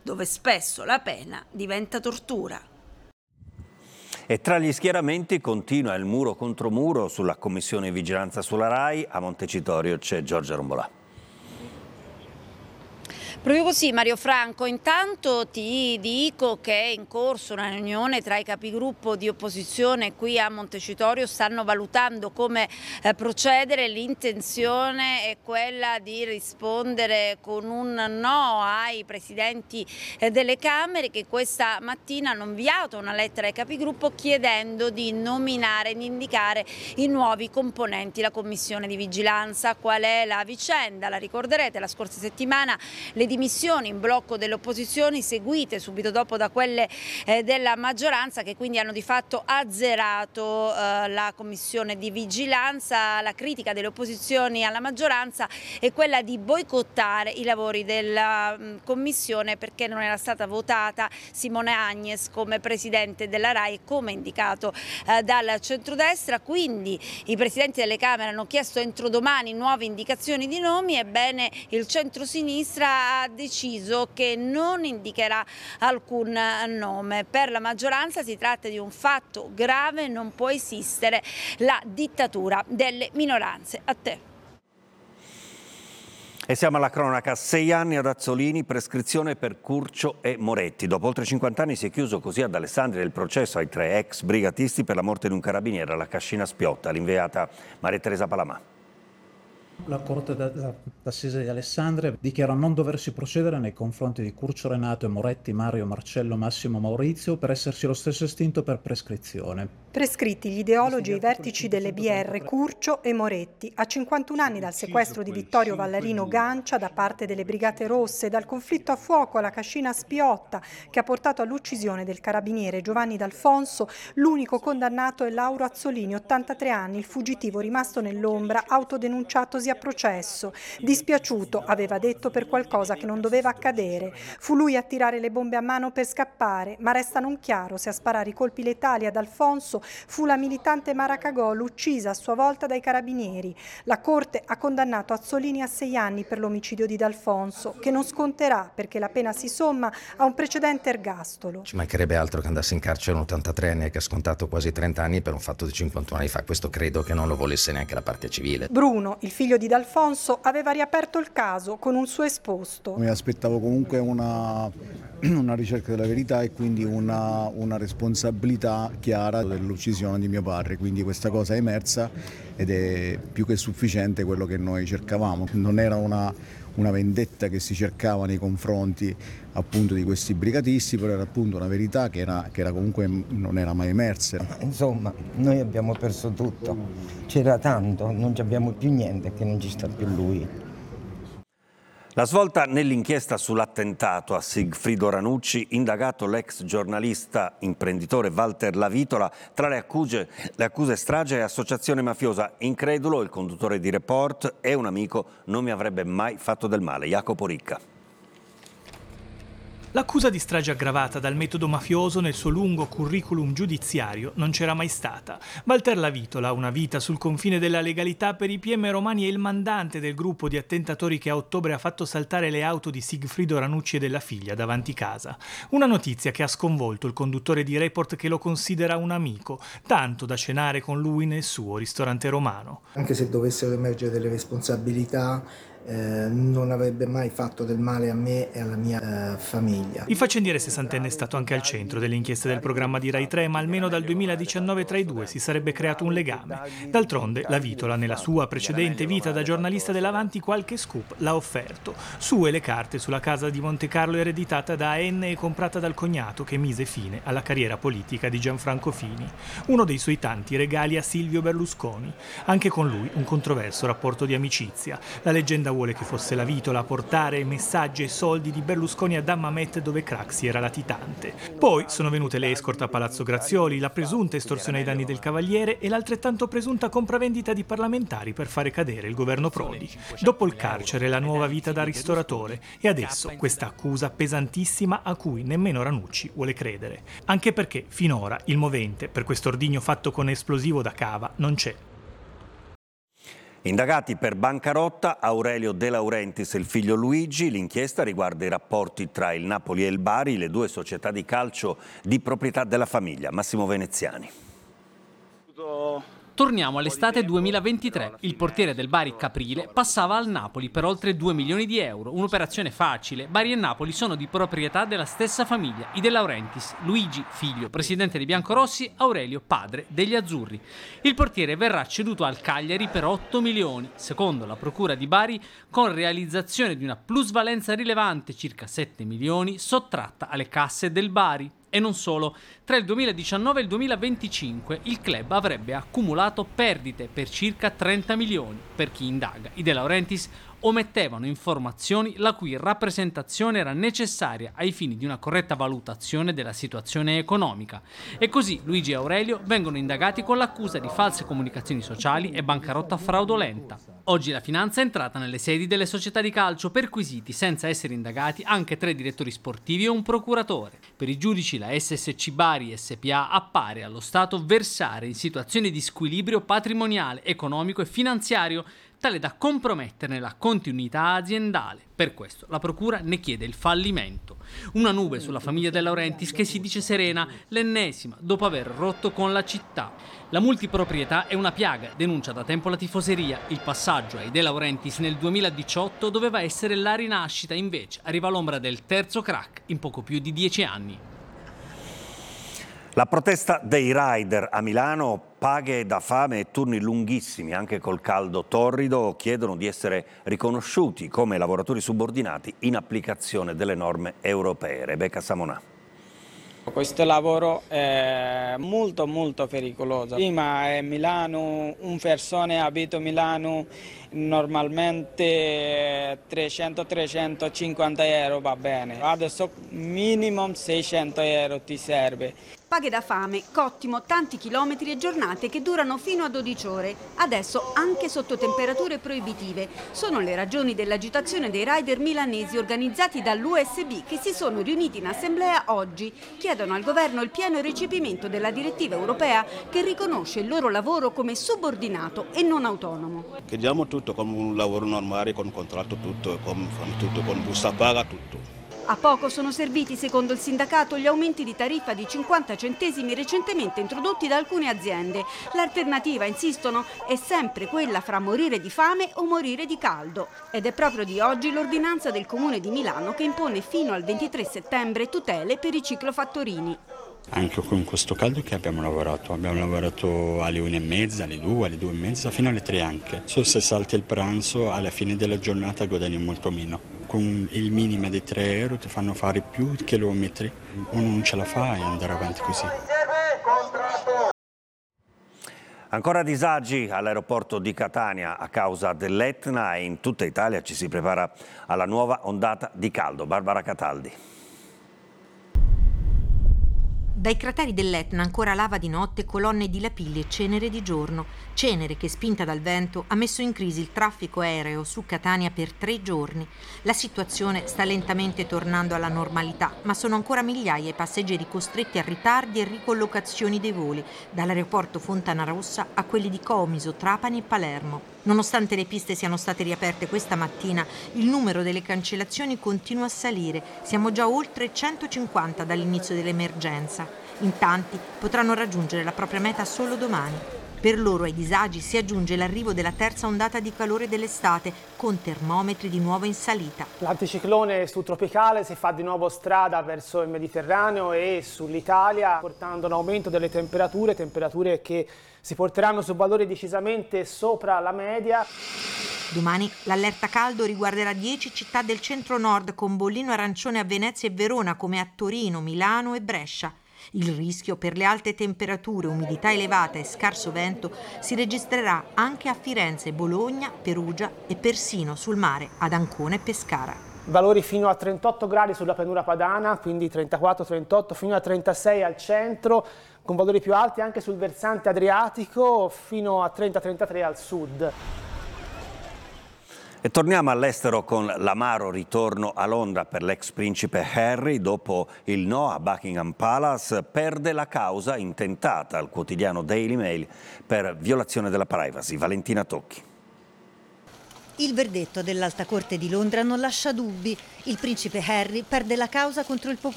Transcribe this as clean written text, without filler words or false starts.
dove spesso la pena diventa tortura. E tra gli schieramenti continua il muro contro muro sulla commissione di vigilanza sulla RAI. A Montecitorio c'è Giorgia Rombolà. Proprio così, Mario Franco. Intanto ti dico che è in corso una riunione tra i capigruppo di opposizione qui a Montecitorio, stanno valutando come procedere. L'intenzione è quella di rispondere con un no ai presidenti delle Camere, che questa mattina hanno inviato una lettera ai capigruppo chiedendo di nominare e di indicare i nuovi componenti la commissione di vigilanza. Qual è la vicenda? La ricorderete, la scorsa settimana le dimissioni in blocco delle opposizioni, seguite subito dopo da quelle della maggioranza, che quindi hanno di fatto azzerato la commissione di vigilanza. La critica delle opposizioni alla maggioranza è quella di boicottare i lavori della commissione perché non era stata votata Simone Agnes come presidente della RAI, come indicato dal centrodestra. Quindi i presidenti delle Camere hanno chiesto entro domani nuove indicazioni di nomi. Ebbene, il centrosinistra ha deciso che non indicherà alcun nome. Per la maggioranza si tratta di un fatto grave, non può esistere la dittatura delle minoranze. A te. E siamo alla cronaca. 6 anni ad Azzolini, prescrizione per Curcio e Moretti. Dopo oltre 50 anni si è chiuso così ad Alessandria il processo ai 3 ex brigatisti per la morte di un carabiniere alla Cascina Spiotta. L'inviata Maria Teresa Palamà. La Corte d'Assise di Alessandria dichiara non doversi procedere nei confronti di Curcio Renato e Moretti Mario Marcello Massimo Maurizio per essersi lo stesso estinto per prescrizione. Prescritti gli ideologi e i vertici delle BR Curcio e Moretti, a 51 anni dal sequestro di Vittorio Vallarino Gancia da parte delle Brigate Rosse e dal conflitto a fuoco alla Cascina Spiotta che ha portato all'uccisione del carabiniere Giovanni D'Alfonso, l'unico condannato è Lauro Azzolini, 83 anni, il fuggitivo rimasto nell'ombra, autodenunciatosi a processo. Dispiaciuto, aveva detto, per qualcosa che non doveva accadere. Fu lui a tirare le bombe a mano per scappare, ma resta non chiaro se a sparare i colpi letali ad Alfonso fu la militante Mara Cagol, uccisa a sua volta dai carabinieri. La Corte ha condannato Azzolini a 6 anni per l'omicidio di D'Alfonso, che non sconterà perché la pena si somma a un precedente ergastolo. Ci mancherebbe altro che andasse in carcere un 83enne che ha scontato quasi 30 anni per un fatto di 51 anni fa. Questo credo che non lo volesse neanche la parte civile. Bruno, il figlio di D'Alfonso, aveva riaperto il caso con un suo esposto. Mi aspettavo comunque una ricerca della verità e quindi una responsabilità chiara dell'uccisione di mio padre, quindi questa cosa è emersa ed è più che sufficiente quello che noi cercavamo. Non era una vendetta che si cercava nei confronti appunto di questi brigatisti, però era appunto una verità che era comunque non era mai emersa. Insomma, noi abbiamo perso tutto, c'era tanto, non abbiamo più niente, che non ci sta più lui. La svolta nell'inchiesta sull'attentato a Sigfrido Ranucci, indagato l'ex giornalista imprenditore Walter Lavitola, tra le accuse strage e associazione mafiosa. Incredulo, il conduttore di Report, e un amico non mi avrebbe mai fatto del male. Jacopo Ricca. L'accusa di strage aggravata dal metodo mafioso nel suo lungo curriculum giudiziario non c'era mai stata. Walter Lavitola, una vita sul confine della legalità per i PM romani, è il mandante del gruppo di attentatori che a ottobre ha fatto saltare le auto di Sigfrido Ranucci e della figlia davanti casa. Una notizia che ha sconvolto il conduttore di Report, che lo considera un amico, tanto da cenare con lui nel suo ristorante romano. Anche se dovessero emergere delle responsabilità, non avrebbe mai fatto del male a me e alla mia famiglia. Il faccendiere sessantenne è stato anche al centro delle inchieste del programma di Rai 3, ma almeno dal 2019 tra i due si sarebbe creato un legame. D'altronde, Lavitola, nella sua precedente vita da giornalista dell'Avanti, qualche scoop l'ha offerto. Sue le carte sulla casa di Monte Carlo ereditata da AN e comprata dal cognato, che mise fine alla carriera politica di Gianfranco Fini. Uno dei suoi tanti regali a Silvio Berlusconi. Anche con lui un controverso rapporto di amicizia. La leggenda vuole che fosse Lavitola a portare messaggi e soldi di Berlusconi ad Hammamet, dove Craxi era latitante. Poi sono venute le escort a Palazzo Grazioli, la presunta estorsione ai danni del Cavaliere e l'altrettanto presunta compravendita di parlamentari per fare cadere il governo Prodi. Dopo il carcere, la nuova vita da ristoratore, e adesso questa accusa pesantissima a cui nemmeno Ranucci vuole credere. Anche perché finora il movente per questo ordigno fatto con esplosivo da cava non c'è. Indagati per bancarotta Aurelio De Laurentiis e il figlio Luigi. L'inchiesta riguarda i rapporti tra il Napoli e il Bari, le due società di calcio di proprietà della famiglia. Massimo Veneziani. Torniamo all'estate 2023. Il portiere del Bari Caprile passava al Napoli per oltre 2 milioni di euro. Un'operazione facile. Bari e Napoli sono di proprietà della stessa famiglia, i De Laurentiis. Luigi, figlio, presidente dei biancorossi, Aurelio, padre degli azzurri. Il portiere verrà ceduto al Cagliari per 8 milioni, secondo la procura di Bari, con realizzazione di una plusvalenza rilevante, circa 7 milioni, sottratta alle casse del Bari. E non solo, tra il 2019 e il 2025 il club avrebbe accumulato perdite per circa 30 milioni. Per chi indaga, i De Laurentiis omettevano informazioni la cui rappresentazione era necessaria ai fini di una corretta valutazione della situazione economica. E così Luigi e Aurelio vengono indagati con l'accusa di false comunicazioni sociali e bancarotta fraudolenta. Oggi la finanza è entrata nelle sedi delle società di calcio, perquisiti senza essere indagati anche 3 direttori sportivi e un procuratore. Per i giudici la SSC Bari SPA appare allo Stato versare in situazioni di squilibrio patrimoniale, economico e finanziario tale da comprometterne la continuità aziendale. Per questo la procura ne chiede il fallimento. Una nube sulla famiglia De Laurentiis che si dice serena, l'ennesima dopo aver rotto con la città. La multiproprietà è una piaga, denuncia da tempo la tifoseria. Il passaggio ai De Laurentiis nel 2018 doveva essere la rinascita, invece arriva l'ombra del terzo crack in poco più di 10 anni. La protesta dei rider a Milano, paghe da fame e turni lunghissimi, anche col caldo torrido, chiedono di essere riconosciuti come lavoratori subordinati in applicazione delle norme europee. Rebecca Samonà. Questo lavoro è molto pericoloso. Prima a Milano, un persona abita a Milano normalmente 300-350 euro va bene, adesso minimum 600 euro ti serve. Paghe da fame, cottimo, tanti chilometri e giornate che durano fino a 12 ore, adesso anche sotto temperature proibitive. Sono le ragioni dell'agitazione dei rider milanesi organizzati dall'USB che si sono riuniti in assemblea oggi. Chiedono al governo il pieno recepimento della direttiva europea che riconosce il loro lavoro come subordinato e non autonomo. Chiediamo tutto come un lavoro normale, con contratto, tutto, con busta paga, tutto. A poco sono serviti, secondo il sindacato, gli aumenti di tariffa di 50 centesimi recentemente introdotti da alcune aziende. L'alternativa, insistono, è sempre quella fra morire di fame o morire di caldo. Ed è proprio di oggi l'ordinanza del Comune di Milano che impone fino al 23 settembre tutele per i ciclofattorini. Anche con questo caldo che abbiamo lavorato alle 1:30, alle 2, alle 2:30, fino alle 3 anche. Se salti il pranzo, alla fine della giornata guadagni molto meno. Con il minimo di 3 euro ti fanno fare più chilometri, uno non ce la fa e andare avanti così. Ancora disagi all'aeroporto di Catania a causa dell'Etna e in tutta Italia ci si prepara alla nuova ondata di caldo. Barbara Cataldi. Dai crateri dell'Etna ancora lava di notte, colonne di lapilli e cenere di giorno. Cenere che, spinta dal vento, ha messo in crisi il traffico aereo su Catania per 3 giorni. La situazione sta lentamente tornando alla normalità, ma sono ancora migliaia i passeggeri costretti a ritardi e ricollocazioni dei voli, dall'aeroporto Fontanarossa a quelli di Comiso, Trapani e Palermo. Nonostante le piste siano state riaperte questa mattina, il numero delle cancellazioni continua a salire. Siamo già oltre 150 dall'inizio dell'emergenza. In tanti potranno raggiungere la propria meta solo domani. Per loro ai disagi si aggiunge l'arrivo della terza ondata di calore dell'estate, con termometri di nuovo in salita. L'anticiclone subtropicale si fa di nuovo strada verso il Mediterraneo e sull'Italia, portando un aumento delle temperature che si porteranno su valori decisamente sopra la media. Domani l'allerta caldo riguarderà 10 città del centro-nord, con bollino arancione a Venezia e Verona, come a Torino, Milano e Brescia. Il rischio per le alte temperature, umidità elevata e scarso vento si registrerà anche a Firenze, Bologna, Perugia e persino sul mare ad Ancona e Pescara. Valori fino a 38 gradi sulla pianura padana, quindi 34-38, fino a 36 al centro, con valori più alti anche sul versante adriatico, fino a 30-33 al sud. E torniamo all'estero con l'amaro ritorno a Londra per l'ex principe Harry. Dopo il no a Buckingham Palace, perde la causa intentata al quotidiano Daily Mail per violazione della privacy. Valentina Tocchi. Il verdetto dell'Alta Corte di Londra non lascia dubbi. Il principe Harry perde la causa contro il popolo